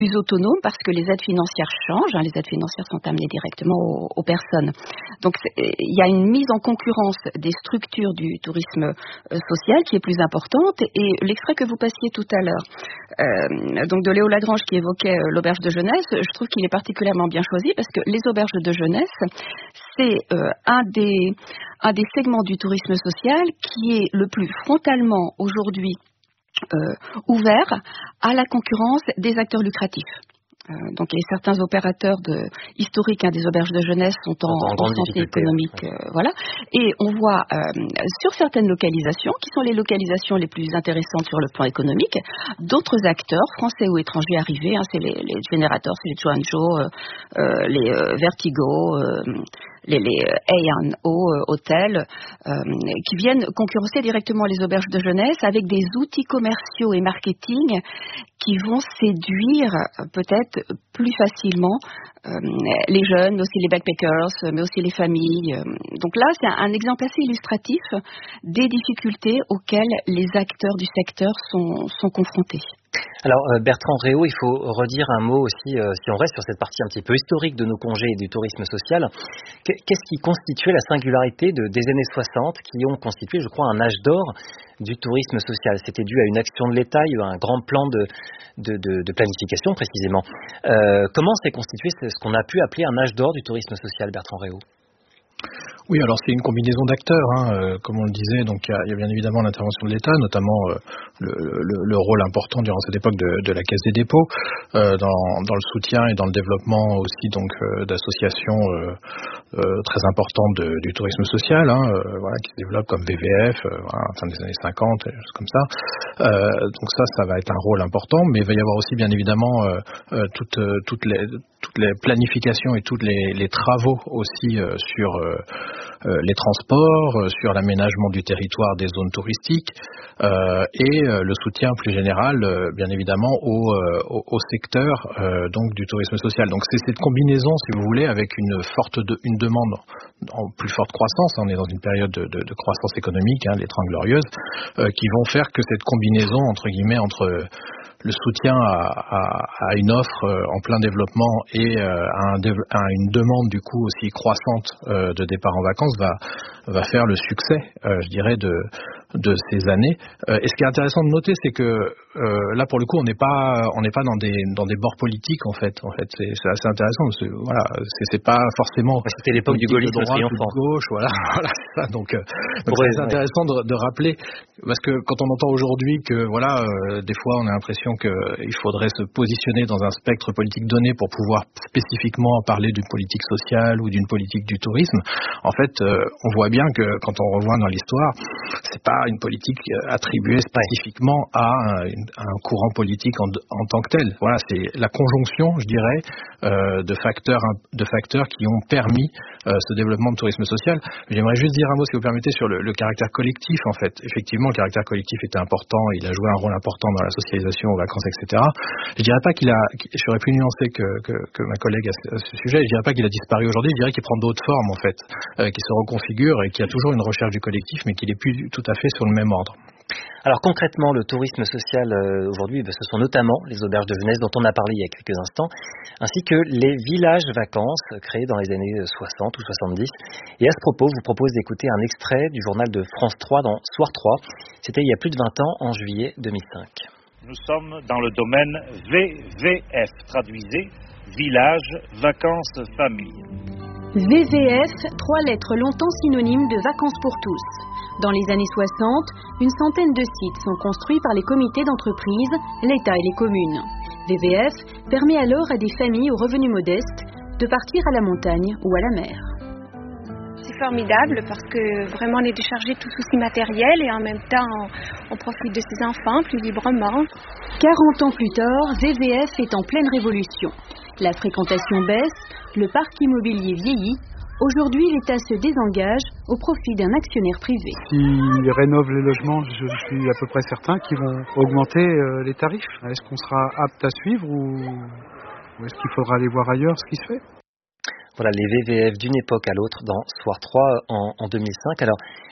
plus autonome parce que les aides financières changent. Les aides financières sont amenées directement aux personnes. Donc il y a une mise en concurrence des structures du tourisme social qui est plus importante. Et l'extrait que vous passiez tout à l'heure, donc de Léo Lagrange qui évoquait l'auberge de jeunesse, je trouve qu'il est particulièrement bien choisi parce que les auberges de jeunesse, c'est un des segments du tourisme social qui est le plus frontalement aujourd'hui ouvert à la concurrence des acteurs lucratifs. Donc certains opérateurs historiques des auberges de jeunesse sont en santé économique, voilà. Et on voit sur certaines localisations, qui sont les localisations les plus intéressantes sur le plan économique, d'autres acteurs, français ou étrangers arrivés, c'est les générateurs, c'est les Chuanzhou, les Vertigo, les A&O hôtels, qui viennent concurrencer directement les auberges de jeunesse avec des outils commerciaux et marketing qui vont séduire peut-être plus facilement les jeunes, mais aussi les backpackers, mais aussi les familles. Donc là, c'est un exemple assez illustratif des difficultés auxquelles les acteurs du secteur sont confrontés. Alors Bertrand Réau, il faut redire un mot aussi, si on reste sur cette partie un petit peu historique de nos congés et du tourisme social. Qu'est-ce qui constituait la singularité des années 60 qui ont constitué, je crois, un âge d'or du tourisme social? C'était dû à une action de l'État, il y a eu un grand plan de planification précisément. Comment s'est constitué ce qu'on a pu appeler un âge d'or du tourisme social, Bertrand Réau? Oui, alors c'est une combinaison d'acteurs, comme on le disait. Donc il y a bien évidemment l'intervention de l'État, notamment le rôle important durant cette époque de la Caisse des dépôts dans le soutien et dans le développement aussi donc d'associations très importantes du tourisme social, qui se développent comme VVF, à la fin des années 50, des choses comme ça. Donc ça va être un rôle important, mais il va y avoir aussi bien évidemment toutes les planifications et tous les travaux aussi sur les transports, sur l'aménagement du territoire des zones touristiques et le soutien plus général, bien évidemment, au secteur donc du tourisme social. Donc c'est cette combinaison, si vous voulez, avec une demande en plus forte croissance. On est dans une période de croissance économique, les 30 glorieuses, qui vont faire que cette combinaison entre guillemets entre le soutien à une offre en plein développement et à une demande du coup aussi croissante de départ en vacances va faire le succès, je dirais, de ces années. Et ce qui est intéressant de noter, c'est que là pour le coup on n'est pas dans des bords politiques en fait. C'est assez intéressant parce que voilà, c'est pas forcément c'était l'époque du gaullisme triomphant, de gauche, voilà c'est ça. Donc c'est intéressant de rappeler, parce que quand on entend aujourd'hui que voilà des fois on a l'impression qu'il faudrait se positionner dans un spectre politique donné pour pouvoir spécifiquement parler d'une politique sociale ou d'une politique du tourisme. En fait, on voit bien que quand on revoit dans l'histoire, c'est pas une politique attribuée spécifiquement à un courant politique en tant que tel. Voilà, c'est la conjonction, je dirais, de facteurs qui ont permis ce développement de tourisme social. J'aimerais juste dire un mot, si vous permettez, sur le caractère collectif, en fait. Effectivement, le caractère collectif était important, il a joué un rôle important dans la socialisation aux vacances, etc. Je dirais pas j'aurais plus nuancé que ma collègue à ce sujet, je dirais pas qu'il a disparu aujourd'hui, je dirais qu'il prend d'autres formes, en fait, qui se reconfigurent et qui a toujours une recherche du collectif, mais qu'il est plus tout à fait sur le même ordre. Alors concrètement, le tourisme social aujourd'hui, ce sont notamment les auberges de jeunesse dont on a parlé il y a quelques instants, ainsi que les villages vacances créés dans les années 60 ou 70. Et à ce propos, je vous propose d'écouter un extrait du journal de France 3 dans Soir 3. C'était il y a plus de 20 ans, en juillet 2005. Nous sommes dans le domaine VVF, traduisez, village, vacances, famille. VVF, 3 lettres longtemps synonymes de vacances pour tous. Dans les années 60, une centaine de sites sont construits par les comités d'entreprise, l'État et les communes. VVF permet alors à des familles aux revenus modestes de partir à la montagne ou à la mer. C'est formidable parce que vraiment on est déchargé de tout souci matériel et en même temps on profite de ses enfants plus librement. 40 ans plus tard, VVF est en pleine révolution. La fréquentation baisse, le parc immobilier vieillit. Aujourd'hui, l'État se désengage au profit d'un actionnaire privé. S'ils rénovent les logements, je suis à peu près certain qu'ils vont augmenter les tarifs. Est-ce qu'on sera apte à suivre ou est-ce qu'il faudra aller voir ailleurs ce qui se fait ? Voilà les VVF d'une époque à l'autre dans Soir 3 en 2005. Alors,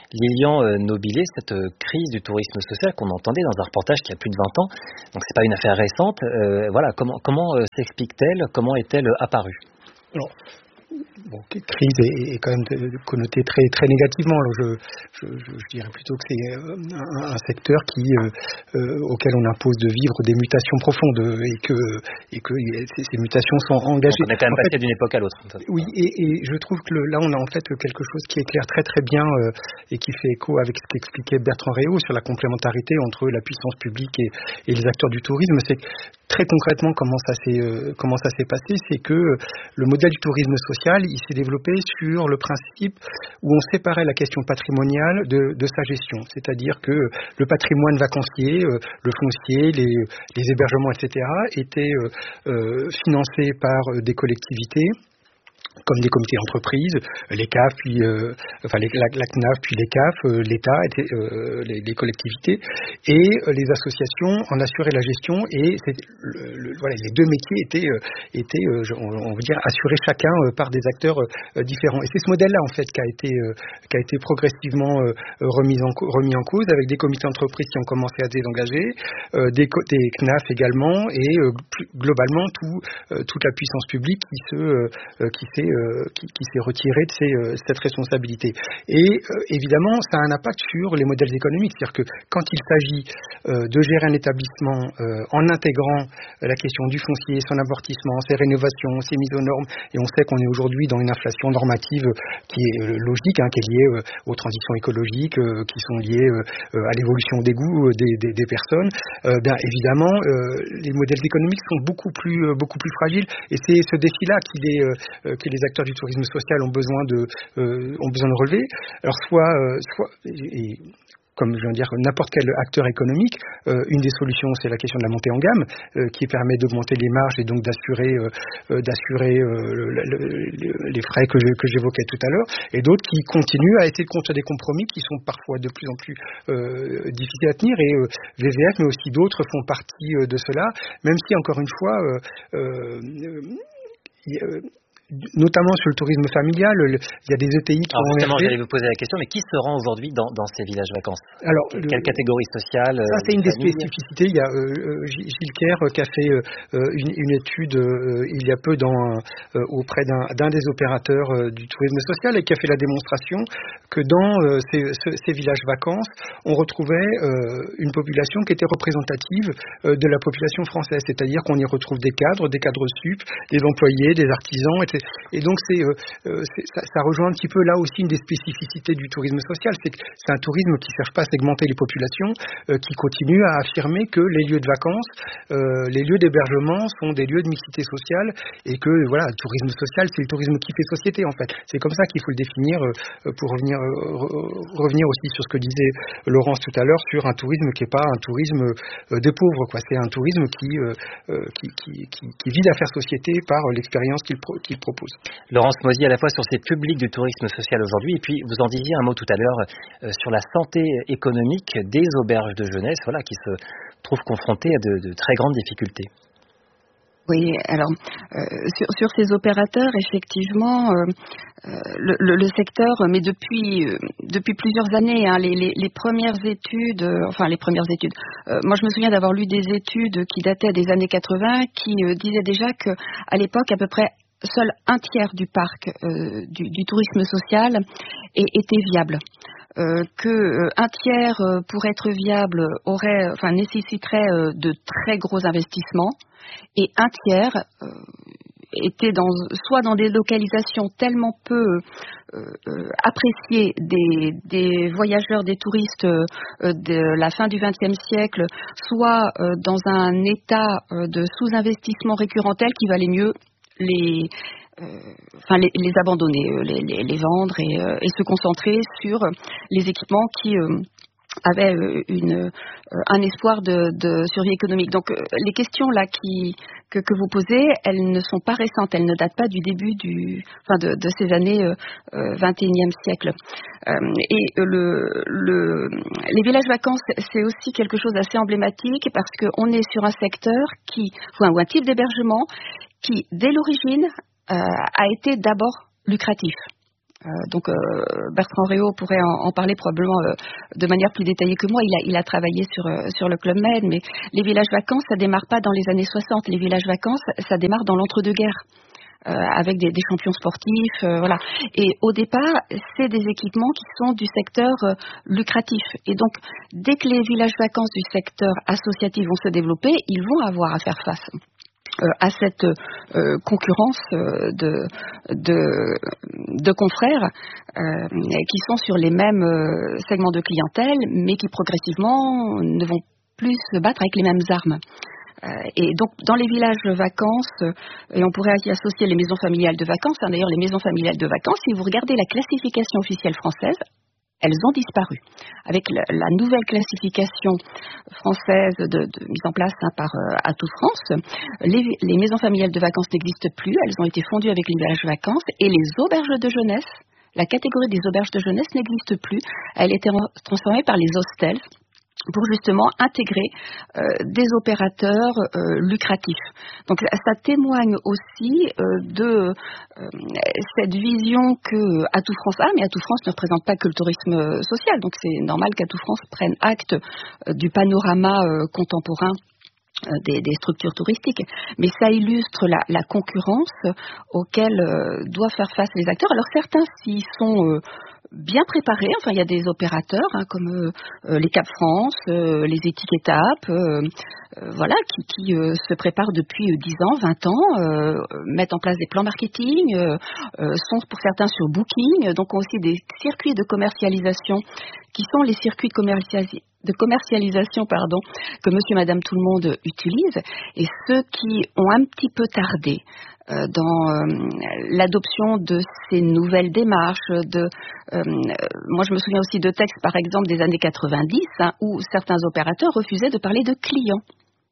Lilian Nobilet, cette crise du tourisme social qu'on entendait dans un reportage qui a plus de 20 ans, donc c'est pas une affaire récente, voilà, comment s'explique-t-elle, comment est-elle apparue? Alors, crise est quand même connotée très très négativement. Alors je dirais plutôt que c'est un secteur auquel on impose de vivre des mutations profondes et que ces mutations sont engagées. Donc on est quand même passé d'une époque à l'autre. Oui, et je trouve que là on a en fait quelque chose qui éclaire très très bien et qui fait écho avec ce qu'expliquait Bertrand Réau sur la complémentarité entre la puissance publique et les acteurs du tourisme. C'est très concrètement comment ça s'est passé, c'est que le modèle du tourisme social, il s'est développé sur le principe où on séparait la question patrimoniale de sa gestion. C'est-à-dire que le patrimoine vacancier, le foncier, les hébergements, etc., étaient financés par des collectivités, comme des comités d'entreprise, les CAF, puis la CNAF, puis les CAF, l'État, les collectivités, et les associations en assuraient la gestion. Et les deux métiers étaient, on va dire, assurés chacun par des acteurs différents. Et c'est ce modèle-là en fait qui a été progressivement remis en cause, avec des comités d'entreprise qui ont commencé à se désengager, des CNAF également, et globalement toute la puissance publique qui s'est retirée de cette responsabilité. Et évidemment, ça a un impact sur les modèles économiques. C'est-à-dire que quand il s'agit de gérer un établissement en intégrant la question du foncier, son amortissement, ses rénovations, ses mises aux normes, et on sait qu'on est aujourd'hui dans une inflation normative qui est logique, qui est liée aux transitions écologiques, qui sont liées à l'évolution des goûts des personnes, bien évidemment, les modèles économiques sont beaucoup plus fragiles. Et c'est ce défi-là que les acteurs du tourisme social ont besoin de relever. Alors comme je viens de dire, n'importe quel acteur économique, une des solutions, c'est la question de la montée en gamme, qui permet d'augmenter les marges et donc d'assurer les frais que j'évoquais tout à l'heure, et d'autres qui continuent à essayer de construire des compromis qui sont parfois de plus en plus difficiles à tenir, et VVF, mais aussi d'autres font partie de cela, même si, encore une fois, notamment sur le tourisme familial, il y a des ETI qui ont justement, j'allais vous poser la question, mais qui se rend aujourd'hui dans ces villages vacances? Alors, quelle catégorie sociale? Ça, c'est une des spécificités. Il y a Gilles Kerr qui a fait une étude il y a peu auprès d'un des opérateurs du tourisme social, et qui a fait la démonstration que dans ces villages vacances, on retrouvait une population qui était représentative de la population française, c'est-à-dire qu'on y retrouve des cadres sup, des employés, des artisans, etc. Et donc ça rejoint un petit peu là aussi une des spécificités du tourisme social, c'est que c'est un tourisme qui ne cherche pas à segmenter les populations, qui continue à affirmer que les lieux de vacances, les lieux d'hébergement sont des lieux de mixité sociale, et que voilà, le tourisme social, c'est le tourisme qui fait société en fait. C'est comme ça qu'il faut le définir, pour revenir aussi sur ce que disait Laurence tout à l'heure sur un tourisme qui n'est pas un tourisme des pauvres, quoi. C'est un tourisme qui vise à faire société par l'expérience qu'il propose. Laurence Mosier, à la fois sur ces publics du tourisme social aujourd'hui, et puis vous en disiez un mot tout à l'heure sur la santé économique des auberges de jeunesse, voilà, qui se trouvent confrontées à de très grandes difficultés. Oui, alors sur ces opérateurs, effectivement, le secteur, mais depuis plusieurs années, les premières études, moi je me souviens d'avoir lu des études qui dataient des années 80, qui disaient déjà que à l'époque à peu près seul un tiers du parc du tourisme social était viable. Un tiers pour être viable nécessiterait de très gros investissements, et un tiers était soit dans des localisations tellement peu appréciées des voyageurs, des touristes de la fin du XXe siècle, soit dans un état de sous-investissement récurrent tel qu'il valait mieux les abandonner, les vendre et se concentrer sur les équipements qui avaient un espoir de survie économique. Donc les questions là que vous posez, elles ne sont pas récentes, elles ne datent pas du début de ces années 21e siècle. Les villages vacances, c'est aussi quelque chose d'assez emblématique, parce qu'on est sur un secteur ou un type d'hébergement qui, dès l'origine, a été d'abord lucratif. Donc Bertrand Réau pourrait en parler probablement de manière plus détaillée que moi. Il a travaillé sur le Club Med, mais les villages vacances, ça démarre pas dans les années 60. Les villages vacances, ça démarre dans l'entre-deux-guerres. Avec des champions sportifs, voilà. Et au départ, c'est des équipements qui sont du secteur lucratif. Et donc, dès que les villages vacances du secteur associatif vont se développer, ils vont avoir à faire face à cette concurrence de confrères qui sont sur les mêmes segments de clientèle, mais qui progressivement ne vont plus se battre avec les mêmes armes. Et donc, dans les villages vacances, et on pourrait y associer les maisons familiales de vacances, d'ailleurs les maisons familiales de vacances, si vous regardez la classification officielle française, elles ont disparu. Avec la nouvelle classification française mise en place par Atout France, les maisons familiales de vacances n'existent plus, elles ont été fondues avec les villages vacances, et les auberges de jeunesse, la catégorie des auberges de jeunesse n'existe plus, elle a été transformée par les hostels, pour justement intégrer des opérateurs lucratifs. Donc ça témoigne aussi de cette vision que Atout France a, mais Atout France ne représente pas que le tourisme social, donc c'est normal qu'Atout France prenne acte du panorama contemporain des structures touristiques, mais ça illustre la concurrence auquel doivent faire face les acteurs. Alors certains s'y sont bien préparés, enfin il y a des opérateurs comme les Cap France, les Éthiques Étapes, voilà, qui se préparent depuis 10 ans, 20 ans, mettent en place des plans marketing, sont pour certains sur Booking, donc ont aussi des circuits de commercialisation qui sont les circuits de commercialisation que monsieur, madame, tout le monde utilise, et ceux qui ont un petit peu tardé dans l'adoption de ces nouvelles démarches. Moi, je me souviens aussi de textes, par exemple, des années 90, où certains opérateurs refusaient de parler de clients.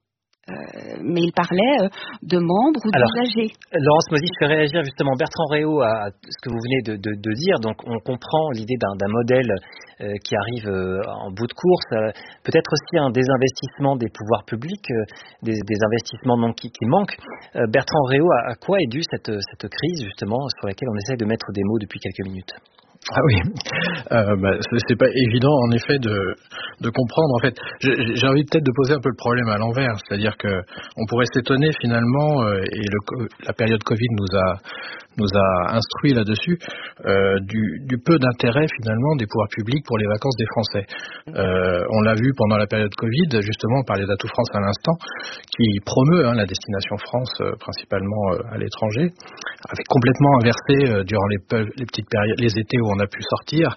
Mais il parlait de membres ou d'usagers. Laurence Mozy, je fais réagir justement Bertrand Réau à ce que vous venez de dire. Donc on comprend l'idée d'un modèle qui arrive en bout de course, peut-être aussi un désinvestissement des pouvoirs publics, des investissements qui manquent. Bertrand Réau, à quoi est due cette crise justement sur laquelle on essaie de mettre des mots depuis quelques minutes? Ah oui, c'est pas évident en effet de comprendre. En fait, j'ai envie peut-être de poser un peu le problème à l'envers, c'est-à-dire que on pourrait s'étonner finalement, et la période Covid nous a instruit là-dessus, du peu d'intérêt finalement des pouvoirs publics pour les vacances des Français. On l'a vu pendant la période Covid, justement, on parlait d'Atout France à l'instant, qui promeut la destination France principalement à l'étranger, avait complètement inversé durant les petites périodes, les étés où on a pu sortir,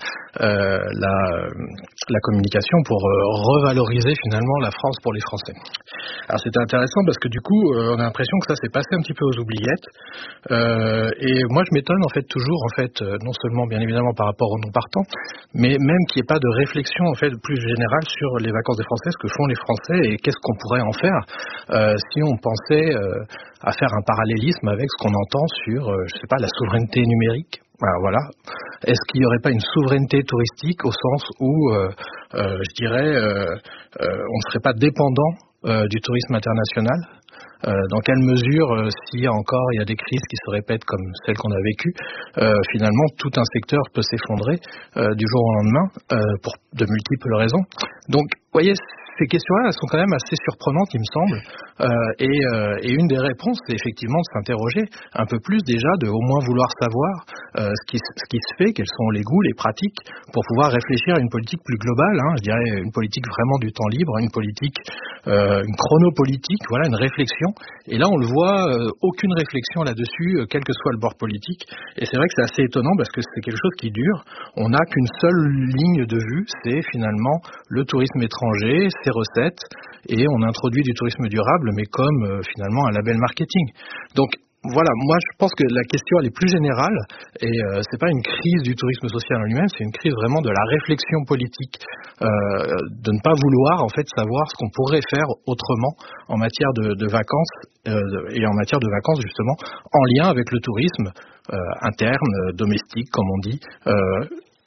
la communication pour revaloriser finalement la France pour les Français. Alors c'était intéressant parce que du coup on a l'impression que ça s'est passé un petit peu aux oubliettes, et moi je m'étonne en fait toujours non seulement bien évidemment par rapport aux non-partants, mais même qu'il n'y ait pas de réflexion en fait plus générale sur les vacances des Français, ce que font les Français et qu'est-ce qu'on pourrait en faire si on pensait à faire un parallélisme avec ce qu'on entend sur je sais pas, la souveraineté numérique. Alors voilà. Est-ce qu'il n'y aurait pas une souveraineté touristique au sens où, je dirais, on ne serait pas dépendant du tourisme international? Dans quelle mesure, si encore il y a des crises qui se répètent comme celles qu'on a vécues, finalement tout un secteur peut s'effondrer du jour au lendemain pour de multiples raisons. Donc, vous voyez, ces questions-là, elles sont quand même assez surprenantes, il me semble. Et une des réponses, c'est effectivement de s'interroger un peu plus déjà, de au moins vouloir savoir ce qui se fait, quels sont les goûts, les pratiques, pour pouvoir réfléchir à une politique plus globale, je dirais une politique vraiment du temps libre, une politique, une chronopolitique, voilà, une réflexion. Et là, on le voit, aucune réflexion là-dessus, quel que soit le bord politique. Et c'est vrai que c'est assez étonnant parce que c'est quelque chose qui dure. On n'a qu'une seule ligne de vue, c'est finalement le tourisme étranger, ses recettes, et on introduit du tourisme durable, mais comme finalement un label marketing. Donc voilà, moi je pense que la question elle est plus générale, et c'est pas une crise du tourisme social en lui-même, c'est une crise vraiment de la réflexion politique, de ne pas vouloir en fait savoir ce qu'on pourrait faire autrement en matière de vacances, et en matière de vacances justement en lien avec le tourisme interne, domestique comme on dit,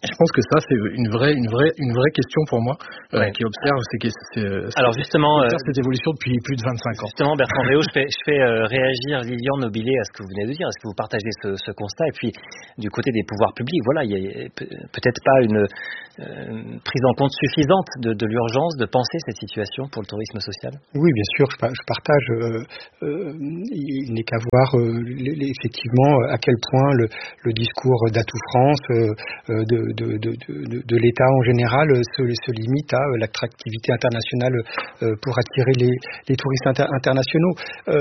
Je pense que ça, c'est une vraie question pour moi, qui observe cette évolution depuis plus de 25 ans. Justement, Bertrand Réau, je fais réagir Lilian Nobilet à ce que vous venez de dire. Est-ce que vous partagez ce constat? Et puis, du côté des pouvoirs publics, voilà, il y a peut-être pas une prise en compte suffisante de l'urgence de penser cette situation pour le tourisme social. Oui, bien sûr, je partage. Il n'est qu'à voir effectivement à quel point le discours d'Atout France, de l'État en général, se limite à l'attractivité internationale pour attirer les touristes internationaux.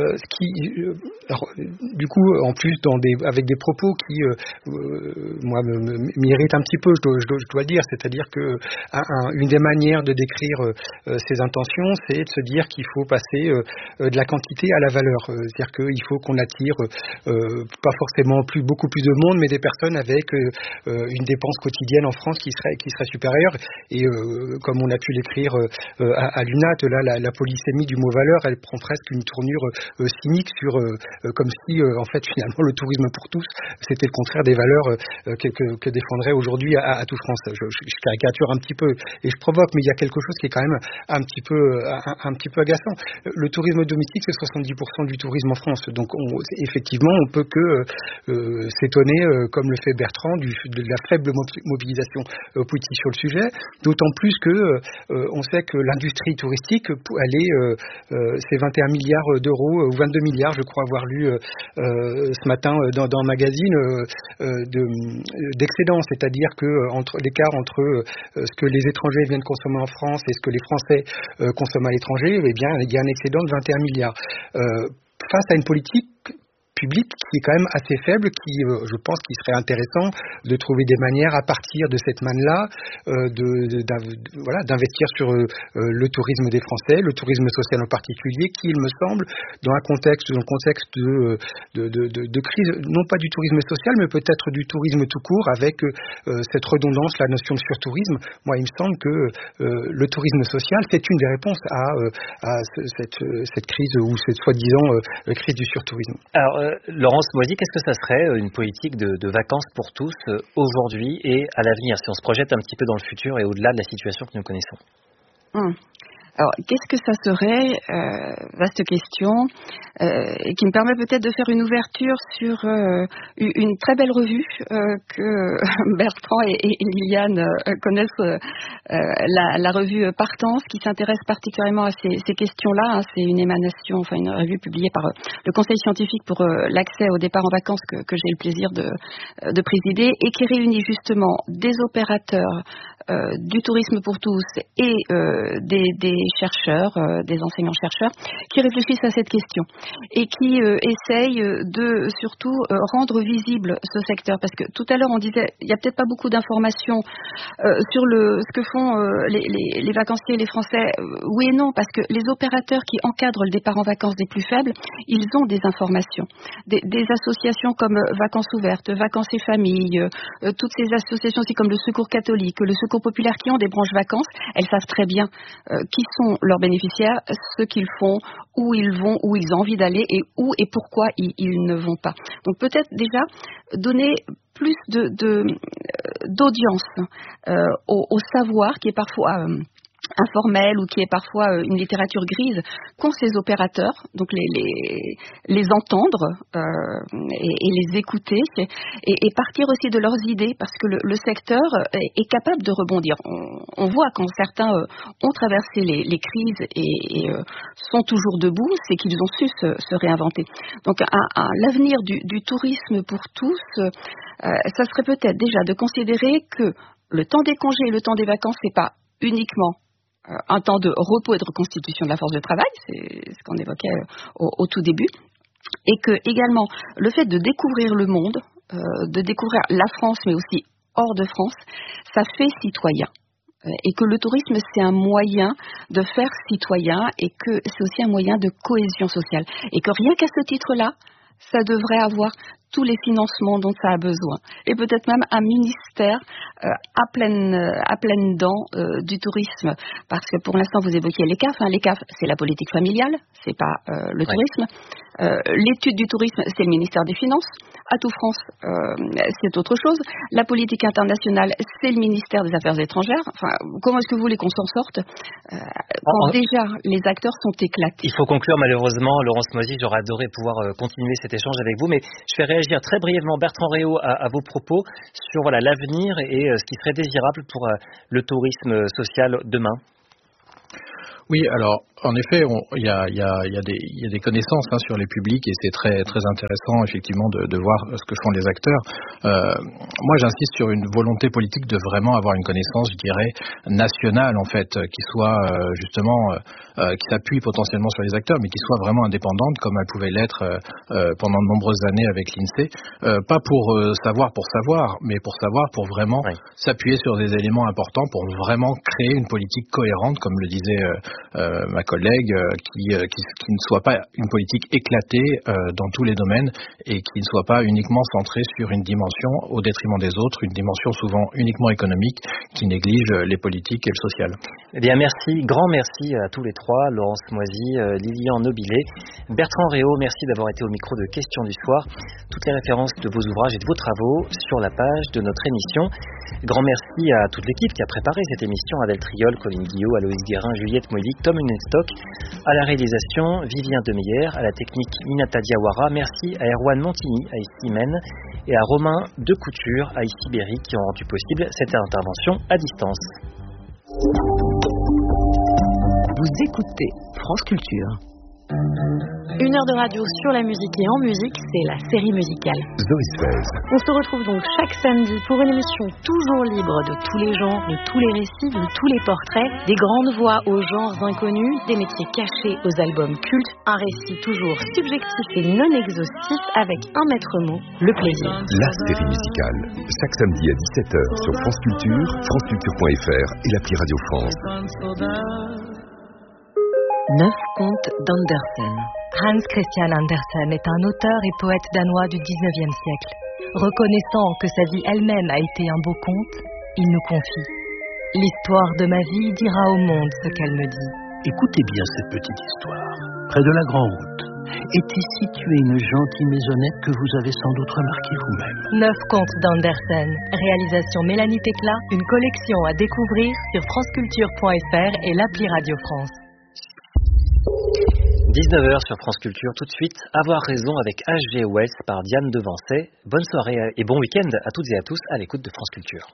Du coup, en plus, avec des propos qui, moi, m'irritent un petit peu, je dois dire, c'est-à-dire que une des manières de décrire ces intentions, c'est de se dire qu'il faut passer de la quantité à la valeur. C'est-à-dire qu'il faut qu'on attire pas forcément beaucoup plus de monde, mais des personnes avec une dépense quotidienne en France qui serait supérieure. Et comme on a pu l'écrire à l'UNAT, là, la polysémie du mot valeur, elle prend presque une tournure cynique comme si en fait finalement le tourisme pour tous, c'était le contraire des valeurs que défendrait aujourd'hui Atout France. Je caricature un petit peu et je provoque, mais il y a quelque chose qui est quand même un petit peu agaçant. Le tourisme domestique, c'est 70% du tourisme en France. Donc effectivement, on peut que s'étonner, comme le fait Bertrand, de la faible mobilisation politique sur le sujet, d'autant plus que on sait que l'industrie touristique, c'est 21 milliards d'euros, ou 22 milliards, je crois avoir lu ce matin dans un magazine, d'excédent, c'est-à-dire que l'écart entre ce que les étrangers viennent consommer en France et ce que les Français consomment à l'étranger, eh bien, il y a un excédent de 21 milliards. Face à une politique public qui est quand même assez faible, je pense qu'il serait intéressant de trouver des manières à partir de cette manne-là d'investir sur le tourisme des Français, le tourisme social en particulier, qui, il me semble, dans le contexte de crise, non pas du tourisme social, mais peut-être du tourisme tout court, avec cette redondance, la notion de surtourisme. Moi, il me semble que le tourisme social, c'est une des réponses à cette crise ou cette soi-disant crise du surtourisme. Alors, Laurence Moisy, qu'est-ce que ça serait une politique de vacances pour tous aujourd'hui et à l'avenir, si on se projette un petit peu dans le futur et au-delà de la situation que nous connaissons? Alors, qu'est-ce que ça serait? Vaste question, qui me permet peut-être de faire une ouverture sur une très belle revue que Bertrand et Liliane connaissent, la revue Partance, qui s'intéresse particulièrement à ces questions-là. C'est une émanation, une revue publiée par le Conseil scientifique pour l'accès au départ en vacances que j'ai le plaisir de présider, et qui réunit justement des opérateurs du tourisme pour tous et des chercheurs, des enseignants-chercheurs, qui réfléchissent à cette question et qui essayent de surtout rendre visible ce secteur. Parce que tout à l'heure, on disait, il n'y a peut-être pas beaucoup d'informations sur ce que font les vacanciers et les Français. Oui et non, parce que les opérateurs qui encadrent le départ en vacances des plus faibles, ils ont des informations. Des associations comme Vacances Ouvertes, Vacances et Familles, toutes ces associations aussi comme le Secours catholique, le Secours populaire, qui ont des branches vacances, elles savent très bien qui sont leurs bénéficiaires, ce qu'ils font, où ils vont, où ils ont envie d'aller et où et pourquoi ils ne vont pas. Donc peut-être déjà donner plus d'audience au savoir qui est parfois informel ou qui est parfois une littérature grise, qu'ont ces opérateurs, donc les entendre et les écouter et partir aussi de leurs idées, parce que le secteur est capable de rebondir. On voit quand certains ont traversé les crises et sont toujours debout, c'est qu'ils ont su se réinventer. Donc l'avenir du tourisme pour tous, ça serait peut-être déjà de considérer que le temps des congés et le temps des vacances, c'est pas uniquement un temps de repos et de reconstitution de la force de travail, c'est ce qu'on évoquait au tout début, et que également le fait de découvrir le monde, de découvrir la France, mais aussi hors de France, ça fait citoyen. Et que le tourisme, c'est un moyen de faire citoyen, et que c'est aussi un moyen de cohésion sociale. Et que rien qu'à ce titre-là, ça devrait avoir tous les financements dont ça a besoin. Et peut-être même un ministère à pleines dents du tourisme. Parce que pour l'instant, vous évoquiez les CAF. Les CAF, c'est la politique familiale, c'est pas le tourisme. L'étude du tourisme, c'est le ministère des Finances. Atout France, c'est autre chose. La politique internationale, c'est le ministère des Affaires étrangères. Enfin, comment est-ce que vous voulez qu'on s'en sorte quand déjà les acteurs sont éclatés? Il faut conclure malheureusement. Laurence Moisy, j'aurais adoré pouvoir continuer cet échange avec vous, mais je fais réagir très brièvement Bertrand Réau à vos propos sur l'avenir et ce qui serait désirable pour le tourisme social demain. Oui, alors en effet, il y a des connaissances sur les publics et c'est très très intéressant effectivement de voir ce que font les acteurs. Moi, j'insiste sur une volonté politique de vraiment avoir une connaissance, je dirais, nationale en fait, qui soit justement qui s'appuie potentiellement sur les acteurs, mais qui soit vraiment indépendante, comme elle pouvait l'être pendant de nombreuses années avec l'INSEE. Pas pour savoir pour savoir, mais pour savoir pour vraiment s'appuyer sur des éléments importants pour vraiment créer une politique cohérente, comme le disait ma collègue, qui ne soit pas une politique éclatée dans tous les domaines et qui ne soit pas uniquement centrée sur une dimension au détriment des autres, une dimension souvent uniquement économique qui néglige les politiques et le social. Eh bien merci, grand merci à tous les trois, Laurence Moisy, Lilian Nobilet, Bertrand Réau, merci d'avoir été au micro de Questions du soir. Toutes les références de vos ouvrages et de vos travaux sur la page de notre émission. Grand merci à toute l'équipe qui a préparé cette émission, Adèle Triol, Colline Guillot, Aloïs Guérin, Juliette Moïdic, Tom Hunenstock, à la réalisation Vivien Demeyer, à la technique Minata Diawara. Merci à Erwan Montigny, à Ici-Men, et à Romain De Couture, à Ici-Berry, qui ont rendu possible cette intervention à distance. Vous écoutez France Culture. 1 heure de radio sur la musique et en musique, c'est la série musicale. Zoé Sfez. On se retrouve donc chaque samedi pour une émission toujours libre de tous les genres, de tous les récits, de tous les portraits, des grandes voix aux genres inconnus, des métiers cachés aux albums cultes, un récit toujours subjectif et non exhaustif avec un maître mot, le plaisir. La série musicale, chaque samedi à 17h sur France Culture, franceculture.fr et l'appli Radio France. 9 contes d'Andersen. Hans Christian Andersen est un auteur et poète danois du 19e siècle. Reconnaissant que sa vie elle-même a été un beau conte, il nous confie « L'histoire de ma vie dira au monde ce qu'elle me dit. » Écoutez bien cette petite histoire. Près de la Grande Route était située une gentille maisonnette que vous avez sans doute remarquée vous-même. 9 contes d'Andersen. Réalisation Mélanie Tecla, une collection à découvrir sur franceculture.fr et l'appli Radio France. 19h sur France Culture, tout de suite, Avoir raison avec H.G. Wells par Diane Devancey. Bonne soirée et bon week-end à toutes et à tous à l'écoute de France Culture.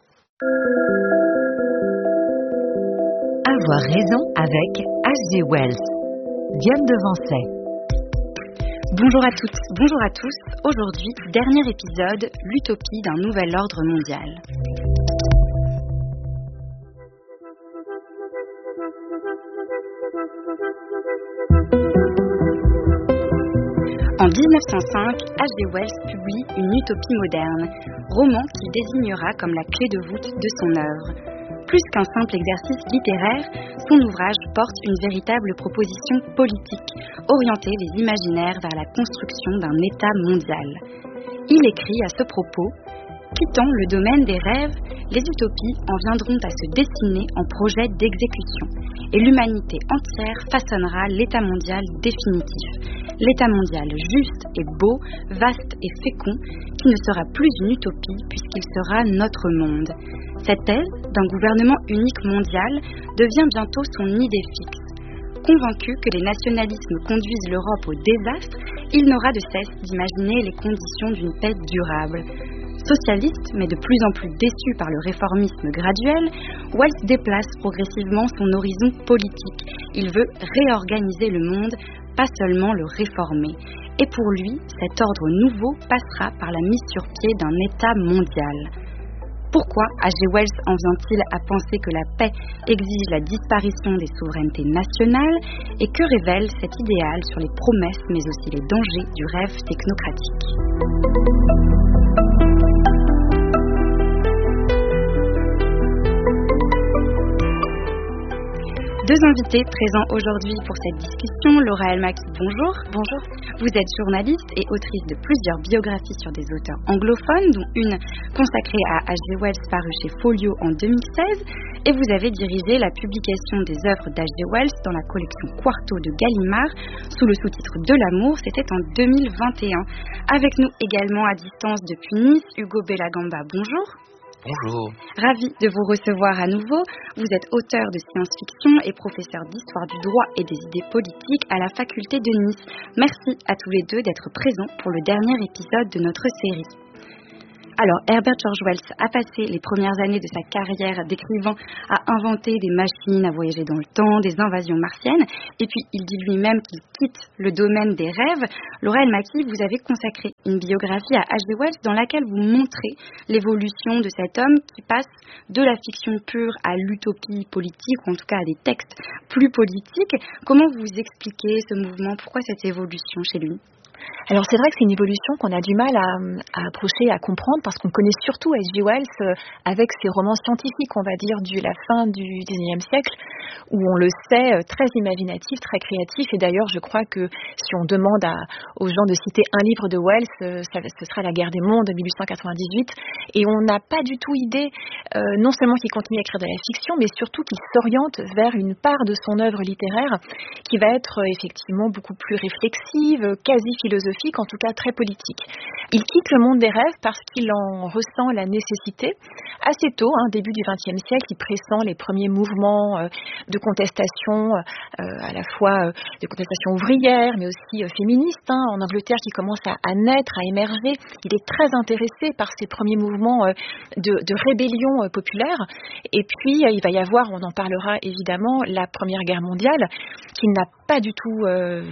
Avoir raison avec H.G. Wells. Diane Devancey. Bonjour à toutes, bonjour à tous. Aujourd'hui, dernier épisode, l'utopie d'un nouvel ordre mondial. En 1905, H.G. Wells publie Une utopie moderne, roman qu'il désignera comme la clé de voûte de son œuvre. Plus qu'un simple exercice littéraire, son ouvrage porte une véritable proposition politique, orienter les imaginaires vers la construction d'un État mondial. Il écrit à ce propos « Quittant le domaine des rêves, les utopies en viendront à se dessiner en projet d'exécution, et l'humanité entière façonnera l'État mondial définitif. L'État mondial juste et beau, vaste et fécond, qui ne sera plus une utopie puisqu'il sera notre monde. Cette thèse d'un gouvernement unique mondial devient bientôt son idée fixe. Convaincu que les nationalismes conduisent l'Europe au désastre, il n'aura de cesse d'imaginer les conditions d'une paix durable. Socialiste, mais de plus en plus déçu par le réformisme graduel, Wells déplace progressivement son horizon politique. Il veut réorganiser le monde, pas seulement le réformer. Et pour lui, cet ordre nouveau passera par la mise sur pied d'un État mondial. Pourquoi H.G. Wells en vient-il à penser que la paix exige la disparition des souverainetés nationales et que révèle cet idéal sur les promesses mais aussi les dangers du rêve technocratique ? Deux invités présents aujourd'hui pour cette discussion. Laura El-Maki, bonjour. Bonjour. Vous êtes journaliste et autrice de plusieurs biographies sur des auteurs anglophones, dont une consacrée à H.G. Wells parue chez Folio en 2016. Et vous avez dirigé la publication des œuvres d'H.G. Wells dans la collection Quarto de Gallimard sous le sous-titre De l'amour. C'était en 2021. Avec nous également à distance depuis Nice, Hugo Bellagamba, bonjour. Bonjour. Ravi de vous recevoir à nouveau. Vous êtes auteur de science-fiction et professeur d'histoire du droit et des idées politiques à la faculté de Nice. Merci à tous les deux d'être présents pour le dernier épisode de notre série. Alors, Herbert George Wells a passé les premières années de sa carrière d'écrivain à inventer des machines à voyager dans le temps, des invasions martiennes, et puis il dit lui-même qu'il quitte le domaine des rêves. Laura El-Maki, vous avez consacré une biographie à H.G. Wells dans laquelle vous montrez l'évolution de cet homme qui passe de la fiction pure à l'utopie politique, ou en tout cas à des textes plus politiques. Comment vous expliquez ce mouvement? Pourquoi cette évolution chez lui? Alors c'est vrai que c'est une évolution qu'on a du mal à approcher, à comprendre, parce qu'on connaît surtout H.G. Wells avec ses romans scientifiques, on va dire, de la fin du XIXe siècle, où on le sait, très imaginatif, très créatif. Et d'ailleurs, je crois que si on demande aux gens de citer un livre de Wells, ce sera La guerre des mondes de 1898. Et on n'a pas du tout idée, non seulement qu'il continue à écrire de la fiction, mais surtout qu'il s'oriente vers une part de son œuvre littéraire qui va être effectivement beaucoup plus réflexive, quasi philosophique, en tout cas très politique. Il quitte le monde des rêves parce qu'il en ressent la nécessité assez tôt, début du XXe siècle. Il pressent les premiers mouvements de contestation, à la fois de contestation ouvrière, mais aussi féministe, en Angleterre, qui commence à naître, à émerger. Il est très intéressé par ces premiers mouvements de rébellion populaire. Et puis, il va y avoir, on en parlera évidemment, la Première Guerre mondiale, qu'il n'a pas du tout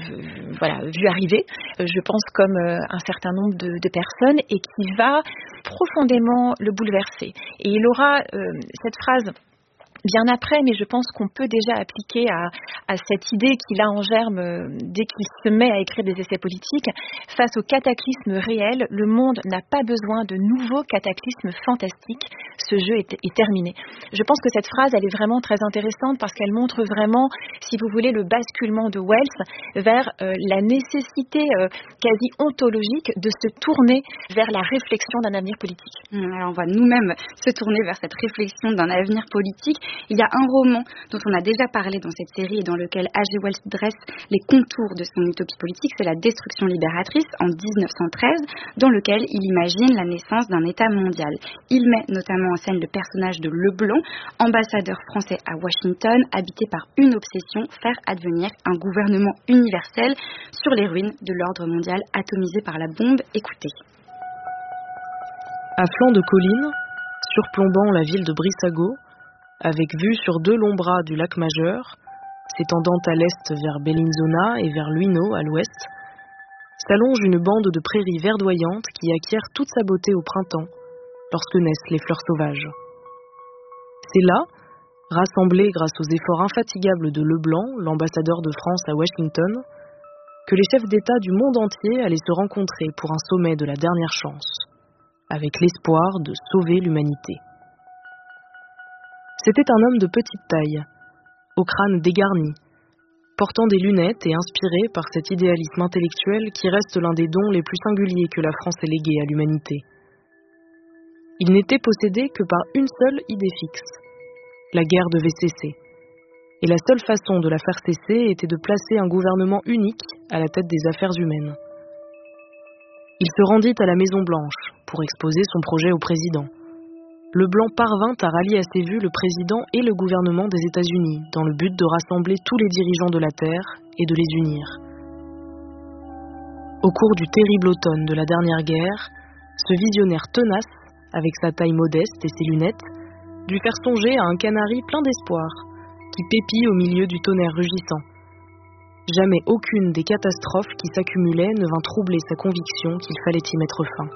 vu arriver, je pense comme un certain nombre de personnes, et qui va profondément le bouleverser. Et il aura cette phrase bien après, mais je pense qu'on peut déjà appliquer à cette idée qu'il a en germe dès qu'il se met à écrire des essais politiques. Face au cataclysme réel, le monde n'a pas besoin de nouveaux cataclysmes fantastiques. Ce jeu est terminé. Je pense que cette phrase, elle est vraiment très intéressante parce qu'elle montre vraiment, si vous voulez, le basculement de Wells vers la nécessité quasi ontologique de se tourner vers la réflexion d'un avenir politique. Alors on va nous-mêmes se tourner vers cette réflexion d'un avenir politique. Il y a un roman dont on a déjà parlé dans cette série et dans lequel H.G. Wells dresse les contours de son utopie politique, c'est La Destruction libératrice en 1913, dans lequel il imagine la naissance d'un État mondial. Il met notamment en scène le personnage de Leblanc, ambassadeur français à Washington, habité par une obsession, faire advenir un gouvernement universel sur les ruines de l'ordre mondial atomisé par la bombe. Écoutez. À flanc de collines, surplombant la ville de Brissago, avec vue sur deux longs bras du lac Majeur, s'étendant à l'est vers Bellinzona et vers Luino à l'ouest, s'allonge une bande de prairies verdoyantes qui acquiert toute sa beauté au printemps, lorsque naissent les fleurs sauvages. C'est là, rassemblés grâce aux efforts infatigables de Leblanc, l'ambassadeur de France à Washington, que les chefs d'État du monde entier allaient se rencontrer pour un sommet de la dernière chance, avec l'espoir de sauver l'humanité. C'était un homme de petite taille, au crâne dégarni, portant des lunettes et inspiré par cet idéalisme intellectuel qui reste l'un des dons les plus singuliers que la France ait légué à l'humanité. Il n'était possédé que par une seule idée fixe. La guerre devait cesser. Et la seule façon de la faire cesser était de placer un gouvernement unique à la tête des affaires humaines. Il se rendit à la Maison-Blanche pour exposer son projet au président. Leblanc parvint à rallier à ses vues le président et le gouvernement des États-Unis dans le but de rassembler tous les dirigeants de la Terre et de les unir. Au cours du terrible automne de la dernière guerre, ce visionnaire tenace, avec sa taille modeste et ses lunettes, dut faire songer à un canari plein d'espoir, qui pépit au milieu du tonnerre rugissant. Jamais aucune des catastrophes qui s'accumulaient ne vint troubler sa conviction qu'il fallait y mettre fin.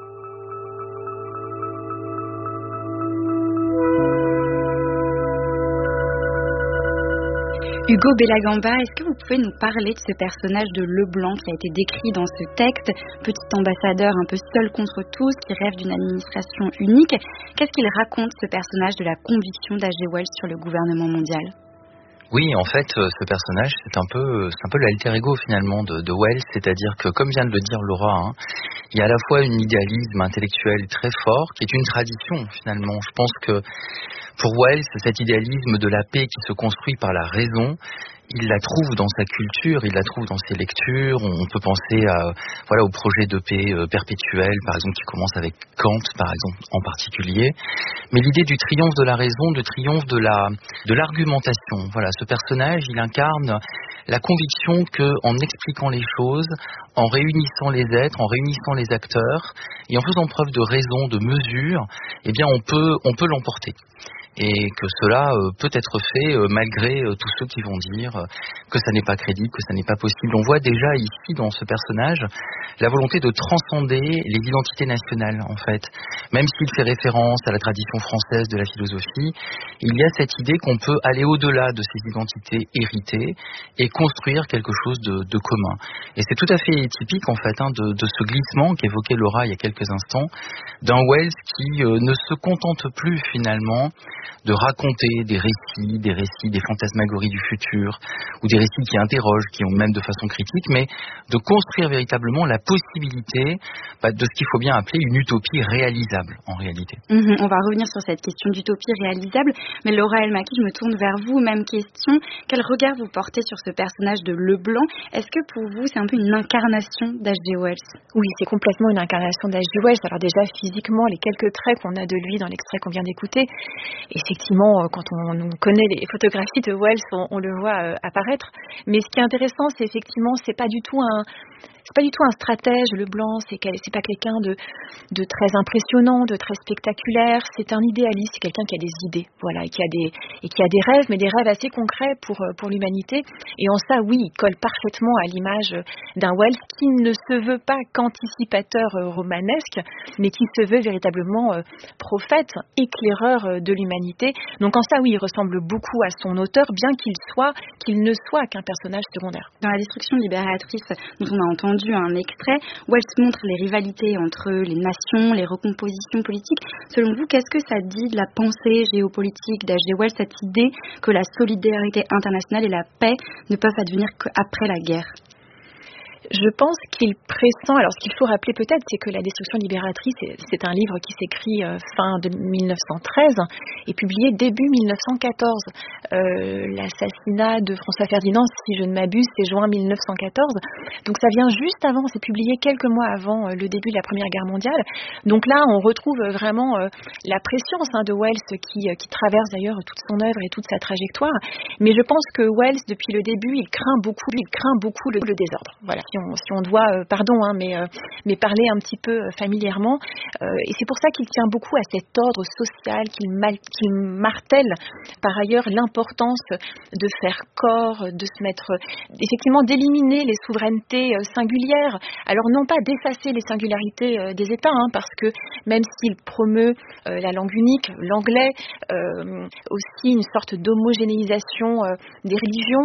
Hugo Bellagamba, est-ce que vous pouvez nous parler de ce personnage de Leblanc qui a été décrit dans ce texte, petit ambassadeur un peu seul contre tous, qui rêve d'une administration unique? Qu'est-ce qu'il raconte, ce personnage, de la conviction d'H.G. Wells sur le gouvernement mondial? Oui, en fait, ce personnage, c'est un peu l'alter ego finalement de Wells, c'est-à-dire que, comme vient de le dire Laura, il y a à la fois un idéalisme intellectuel très fort, qui est une tradition finalement. Je pense que pour Wells, cet idéalisme de la paix qui se construit par la raison, il la trouve dans sa culture, il la trouve dans ses lectures. On peut penser au projet de paix perpétuel, par exemple, qui commence avec Kant, par exemple, en particulier. Mais l'idée du triomphe de la raison, du triomphe de l'argumentation. Voilà, ce personnage, il incarne la conviction que, en expliquant les choses, en réunissant les êtres, en réunissant les acteurs, et en faisant preuve de raison, de mesure, eh bien, on peut l'emporter. Et que cela peut être fait malgré tous ceux qui vont dire que ça n'est pas crédible, que ça n'est pas possible. On voit déjà ici dans ce personnage la volonté de transcender les identités nationales en fait. Même s'il fait référence à la tradition française de la philosophie, il y a cette idée qu'on peut aller au-delà de ces identités héritées et construire quelque chose de commun. Et c'est tout à fait typique en fait de ce glissement qu'évoquait Laura il y a quelques instants, d'un Wells qui ne se contente plus finalement de raconter des récits, des fantasmagories du futur, ou des récits qui interrogent, qui ont même de façon critique, mais de construire véritablement la possibilité de ce qu'il faut bien appeler une utopie réalisable, en réalité. On va revenir sur cette question d'utopie réalisable, mais Laura El-Maki, je me tourne vers vous, même question. Quel regard vous portez sur ce personnage de Leblanc? Est-ce que pour vous, c'est un peu une incarnation d'H.G. Wells? Oui, c'est complètement une incarnation d'H.G. Wells. Alors déjà, physiquement, les quelques traits qu'on a de lui dans l'extrait qu'on vient d'écouter, effectivement, quand on connaît les photographies de Wells, on le voit apparaître. Mais ce qui est intéressant, c'est effectivement, c'est pas du tout un stratège, Leblanc, c'est pas quelqu'un de très impressionnant, de très spectaculaire, c'est un idéaliste, c'est quelqu'un qui a des idées, voilà, et qui a des rêves, mais des rêves assez concrets pour l'humanité. Et en ça, oui, il colle parfaitement à l'image d'un Wells qui ne se veut pas qu'anticipateur romanesque, mais qui se veut véritablement prophète, éclaireur de l'humanité. Donc en ça, oui, il ressemble beaucoup à son auteur, bien qu'il ne soit qu'un personnage secondaire. Dans La Destruction libératrice, dont on a entendu un extrait, Wells montre les rivalités entre les nations, les recompositions politiques. Selon vous, qu'est-ce que ça dit de la pensée géopolitique d'H.G. Wells, cette idée que la solidarité internationale et la paix ne peuvent advenir qu'après la guerre? Je pense qu'il pressent, alors ce qu'il faut rappeler peut-être, c'est que La Destruction libératrice, c'est un livre qui s'écrit fin de 1913 et publié début 1914. L'assassinat de François Ferdinand, si je ne m'abuse, c'est juin 1914. Donc ça vient juste avant, c'est publié quelques mois avant le début de la Première Guerre mondiale. Donc là, on retrouve vraiment la prescience de Wells qui traverse d'ailleurs toute son œuvre et toute sa trajectoire. Mais je pense que Wells, depuis le début, il craint beaucoup le désordre. Voilà. Si on doit, mais parler un petit peu familièrement. Et c'est pour ça qu'il tient beaucoup à cet ordre social, qu'il martèle par ailleurs l'importance de faire corps, de se mettre, effectivement, d'éliminer les souverainetés singulières. Alors non pas d'effacer les singularités des États, parce que même s'il promeut la langue unique, l'anglais, aussi une sorte d'homogénéisation des religions,